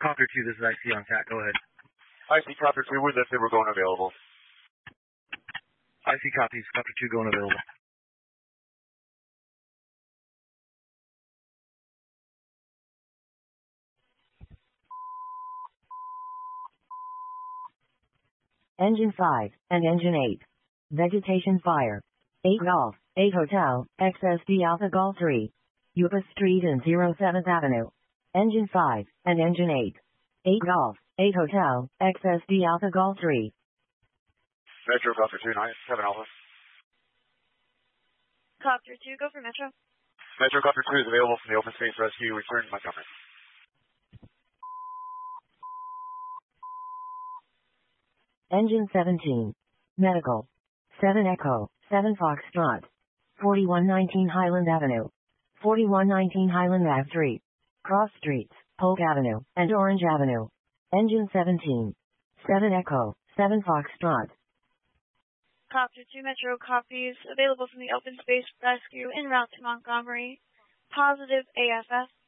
Copter 2, this is IC on TAC. Go ahead. IC Copter 2, we're lifted. We're going available. IC copies. Copter 2 going available. Engine 5 and Engine 8. Vegetation fire. 8 Golf, 8 Hotel, XSD Alpha Golf 3. Yuba Street and 07th Avenue. Engine 5 and Engine 8. 8 Golf, 8 Hotel, XSD Alpha Golf 3. Metro Copter 2, 7 Alpha. Copter 2, go for Metro. Metro Copter 2 is available from the Open Space Rescue. Return to Montgomery. Engine 17. Medical. 7 Echo, 7 Foxtrot. 4119 Highland Avenue. 4119 Highland Ave 3. Cross Streets, Polk Avenue, and Orange Avenue. Engine 17. 7 Echo, 7 Foxtrot. Copter 2 Metro copies available from the Open Space Rescue en route to Montgomery. Positive AFF.